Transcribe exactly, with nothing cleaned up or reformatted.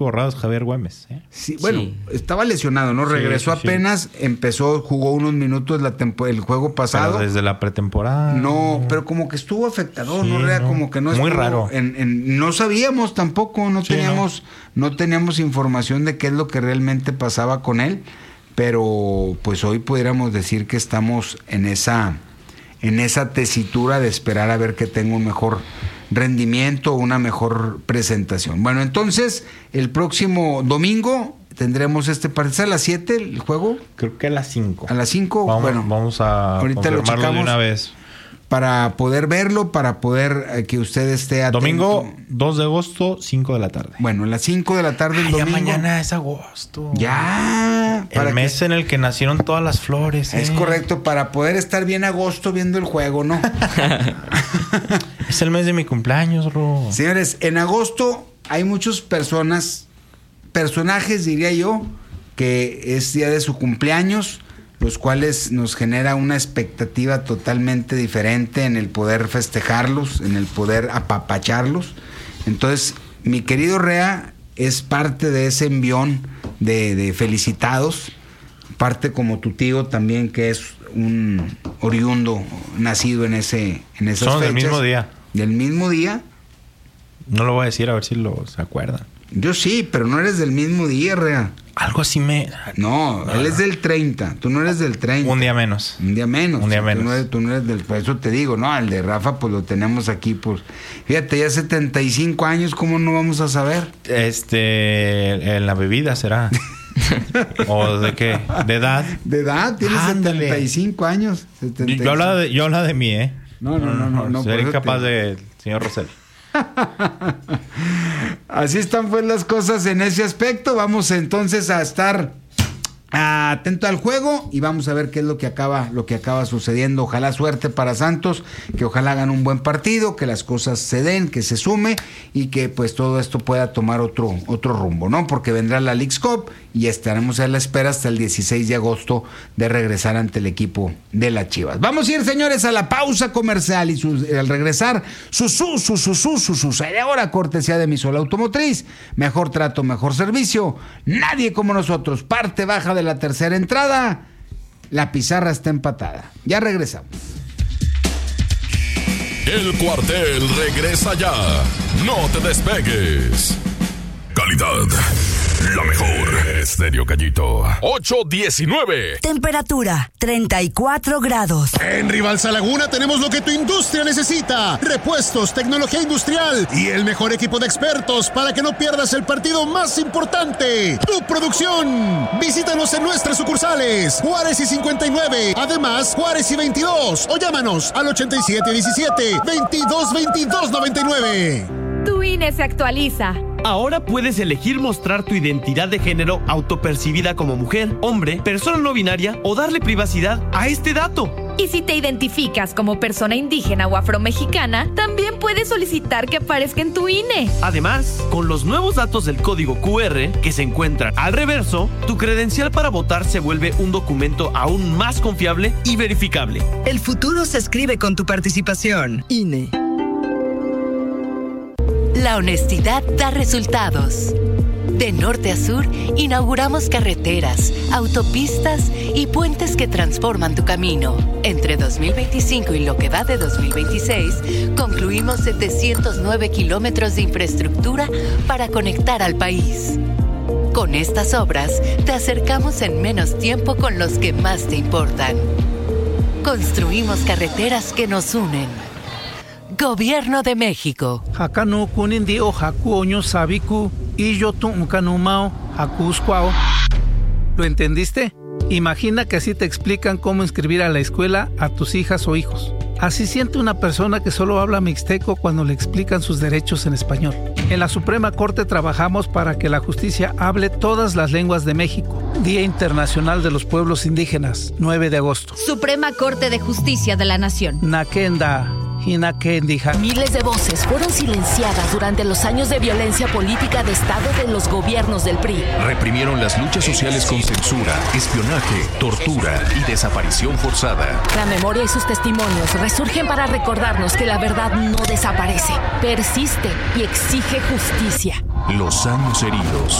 borrados Javier Güemes. ¿eh? Sí, bueno, sí. estaba lesionado, ¿no? Regresó sí, sí, apenas, sí. empezó, jugó unos minutos la tempo- el juego pasado. Pero desde la pretemporada. No, pero como que estuvo afectado, sí, ¿no? Rea, no. Como que no Muy estuvo raro. En, en, no sabíamos tampoco, no sí, teníamos, no. no teníamos información de qué es lo que realmente pasaba con él, pero pues hoy pudiéramos decir que estamos en esa, en esa tesitura de esperar a ver que tenga un mejor rendimiento, una mejor presentación. Bueno, entonces, el próximo domingo tendremos este partido a las siete, el juego. Creo que a las cinco. A las cinco, vamos, bueno. Vamos a ahorita confirmarlo lo de una vez. Para poder verlo, para poder eh, que usted esté atento. Domingo dos de agosto, cinco de la tarde. Bueno, a las cinco de la tarde el Ay, domingo. Ya mañana es agosto. Ya. El para mes que... en el que nacieron todas las flores. Es eh. correcto, para poder estar bien a agosto viendo el juego, ¿no? Es el mes de mi cumpleaños, Ro. Señores, en agosto hay muchas personas, personajes diría yo, que es día de su cumpleaños, los cuales nos genera una expectativa totalmente diferente en el poder festejarlos, en el poder apapacharlos. Entonces, mi querido Rea es parte de ese envión de, de felicitados, parte como tu tío también, que es un oriundo nacido en ese en esas Son fechas. del mismo día. Del mismo día. No lo voy a decir, a ver si lo se acuerdan. Yo sí, pero no eres del mismo día, Rea. Algo así me... No, no, él es del treinta, tú no eres del treinta. Un día menos. Un día menos. Un día menos. Tú no eres, tú no eres del... Por eso te digo, no, el de Rafa pues lo tenemos aquí, pues... Fíjate, ya setenta y cinco años, ¿cómo no vamos a saber? Este... En la bebida será. ¿O de qué? ¿De edad? De edad, tienes Ándale. setenta y cinco años. setenta y cinco. Yo hablaba de, yo hablaba de mí, ¿eh? No, no, no, no. no Sería por eso incapaz te... de... Señor Rosel. Así están pues las cosas en ese aspecto. Vamos entonces a estar atento al juego y vamos a ver qué es lo que acaba lo que acaba sucediendo. Ojalá suerte para Santos, que ojalá hagan un buen partido, que las cosas se den, que se sume y que pues todo esto pueda tomar otro otro rumbo, ¿no? Porque vendrá la Leagues Cup y estaremos a la espera hasta el dieciséis de agosto de regresar ante el equipo de las Chivas. Vamos a ir, señores, a la pausa comercial y su, al regresar su su su su su su sucede ahora cortesía de Misol Automotriz. Mejor trato, mejor servicio. Nadie como nosotros. Parte baja de la tercera entrada, la pizarra está empatada. Ya regresamos. El cuartel regresa ya. No te despegues. Calidad, la mejor. Estéreo Gallito. ocho diecinueve. Temperatura, treinta y cuatro grados. En Rivalsa Laguna tenemos lo que tu industria necesita. Repuestos, tecnología industrial y el mejor equipo de expertos para que no pierdas el partido más importante. Tu producción. Visítanos en nuestras sucursales. Juárez y cincuenta y nueve. Además, Juárez y veintidós. O llámanos al ochenta y siete diecisiete, veintidós veintidós noventa y nueve. Tu I N E se actualiza. Ahora puedes elegir mostrar tu identidad de género autopercibida como mujer, hombre, persona no binaria o darle privacidad a este dato. Y si te identificas como persona indígena o afromexicana, también puedes solicitar que aparezca en tu I N E. Además, con los nuevos datos del código Q R que se encuentran al reverso, tu credencial para votar se vuelve un documento aún más confiable y verificable. El futuro se escribe con tu participación. I N E. La honestidad da resultados. De norte a sur, inauguramos carreteras, autopistas y puentes que transforman tu camino. Entre dos mil veinticinco y lo que va de dos mil veintiséis, concluimos setecientos nueve kilómetros de infraestructura para conectar al país. Con estas obras, te acercamos en menos tiempo con los que más te importan. Construimos carreteras que nos unen. Gobierno de México. Hakano kunindi o haku oño sabiku y yo tunkanumao hakuskwao. ¿Lo entendiste? Imagina que así te explican cómo inscribir a la escuela a tus hijas o hijos. Así siente una persona que solo habla mixteco cuando le explican sus derechos en español. En la Suprema Corte trabajamos para que la justicia hable todas las lenguas de México. Día Internacional de los Pueblos Indígenas, nueve de agosto. Suprema Corte de Justicia de la Nación. Nakenda. Hina que dija. Miles de voces fueron silenciadas durante los años de violencia política de Estado de los gobiernos del P R I. Reprimieron las luchas sociales con censura, espionaje, tortura y desaparición forzada. La memoria y sus testimonios resurgen para recordarnos que la verdad no desaparece, persiste y exige justicia. Los años heridos